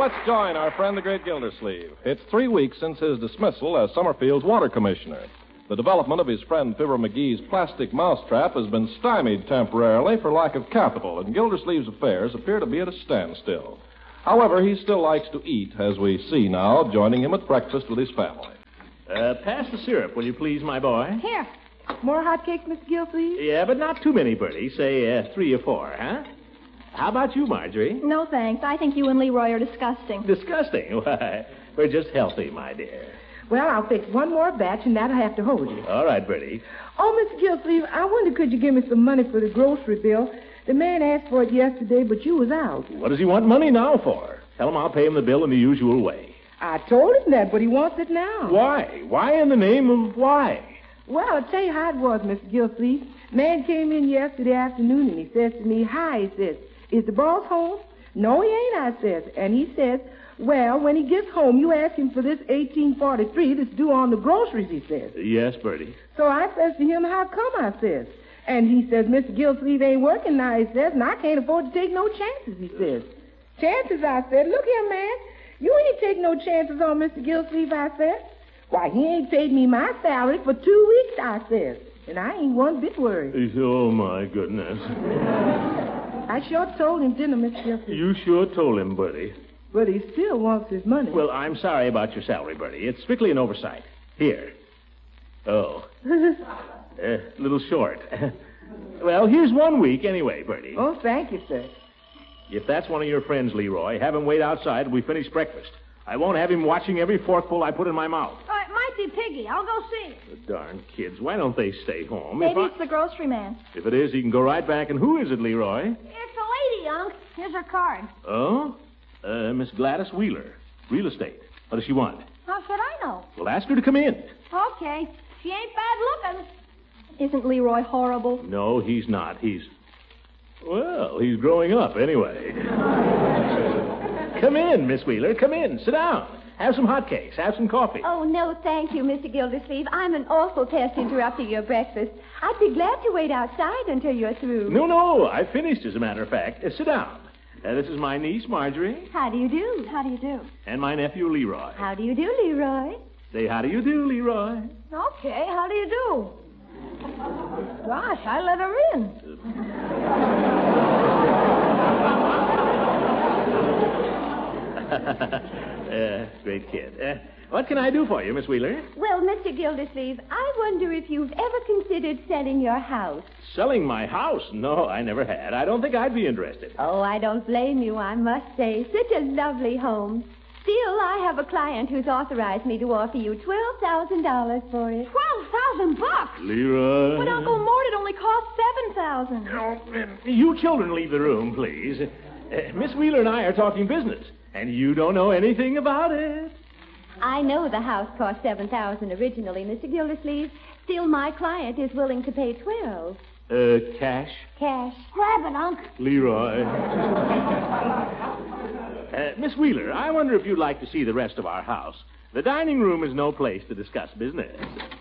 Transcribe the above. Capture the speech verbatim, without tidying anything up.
let's join our friend, the great Gildersleeve. It's three weeks since his dismissal as Summerfield's water commissioner. The development of his friend Fibber McGee's plastic mousetrap has been stymied temporarily for lack of capital, and Gildersleeve's affairs appear to be at a standstill. However, he still likes to eat, as we see now, joining him at breakfast with his family. Uh, pass the syrup, will you please, my boy? Here. More hotcakes, Mister Gildersleeve? Yeah, but not too many, Bertie. Say uh, three or four, huh? How about you, Marjorie? No, thanks. I think you and Leroy are disgusting. Disgusting? Why, we're just healthy, my dear. Well, I'll fix one more batch, and that'll have to hold you. All right, Bertie. Oh, Mister Gildersleeve, I wonder could you give me some money for the grocery bill? The man asked for it yesterday, but you was out. What does he want money now for? Tell him I'll pay him the bill in the usual way. I told him that, but he wants it now. Why? Why in the name of why? Well, I'll tell you how it was, Mister Gildersleeve. Man came in yesterday afternoon, and he says to me, hi, he says, is the boss home? No, he ain't, I says. And he says, well, when he gets home, you ask him for this eighteen forty-three that's due on the groceries, he says. Yes, Bertie. So I says to him, how come, I says. And he says, Mister Gildersleeve ain't working now, he says, and I can't afford to take no chances, he says. Chances, I said. Look here, man. You ain't take no chances on Mister Gildersleeve, I said. Why, he ain't paid me my salary for two weeks, I said. And I ain't one bit worried. Oh, my goodness. I sure told him, didn't I, Mister Gildersleeve? You sure told him, Bertie. But he still wants his money. Well, I'm sorry about your salary, Bertie. It's strictly an oversight. Here. Oh. A little short. Well, here's one week anyway, Bertie. Oh, thank you, sir. If that's one of your friends, Leroy, have him wait outside till we finish breakfast. I won't have him watching every forkful I put in my mouth. Oh, it might be Piggy. I'll go see. The darn kids. Why don't they stay home? Maybe if I... it's the grocery man. If it is, he can go right back. And who is it, Leroy? It's a lady, Unc. Here's her card. Oh? Uh, Miss Gladys Wheeler. Real estate. What does she want? How should I know? Well, ask her to come in. Okay. She ain't bad looking. Isn't Leroy horrible? No, he's not. He's... Well, he's growing up anyway. Come in, Miss Wheeler. Come in. Sit down. Have some hotcakes. Have some coffee. Oh, no, thank you, Mister Gildersleeve. I'm an awful pest interrupting your breakfast. I'd be glad to wait outside until you're through. No, no. I finished, as a matter of fact. Uh, sit down. Uh, this is my niece, Marjorie. How do you do? How do you do? And my nephew, Leroy. How do you do, Leroy? Say, how do you do, Leroy? Okay, how do you do? Gosh, I let her in. uh, great kid. Uh, what can I do for you, Miss Wheeler? Well, Mister Gildersleeve, I wonder if you've ever considered selling your house. Selling my house? No, I never had. I don't think I'd be interested. Oh, I don't blame you, I must say. Such a lovely home. Still, I have a client who's authorized me to offer you twelve thousand dollars for it. Twelve thousand bucks? Leroy. But Uncle Mort, it only cost seven thousand. Oh, you children leave the room, please. Uh, Miss Wheeler and I are talking business, and you don't know anything about it. I know the house cost seven thousand dollars originally, Mister Gildersleeve. Still, my client is willing to pay twelve. Uh, cash? Cash. Grab it, Unc. Leroy. uh, Miss Wheeler, I wonder if you'd like to see the rest of our house. The dining room is no place to discuss business.